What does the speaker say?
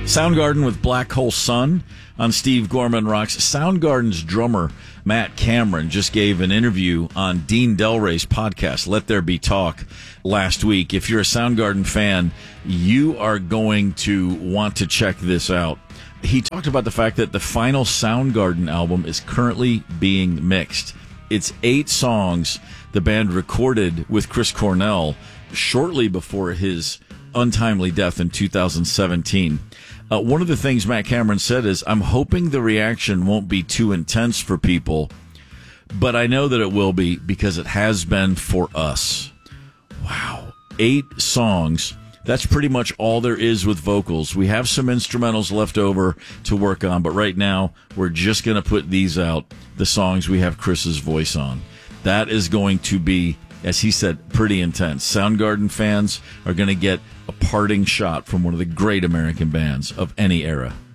Soundgarden with Black Hole Sun on Steve Gorman Rocks. Soundgarden's drummer, Matt Cameron, just gave an interview on Dean Delray's podcast, Let There Be Talk, last week. If you're a Soundgarden fan, you are going to want to check this out. He talked about the fact that the final Soundgarden album is currently being mixed. It's 8 songs the band recorded with Chris Cornell shortly before his untimely death in 2017. One of the things Matt Cameron said is, I'm hoping the reaction won't be too intense for people, but I know that it will be because it has been for us. Wow. 8 songs. That's pretty much all there is with vocals. We have some instrumentals left over to work on, but right now we're just going to put these out, the songs we have Chris's voice on. That is going to be, as he said, pretty intense. Soundgarden fans are going to get a parting shot from one of the great American bands of any era.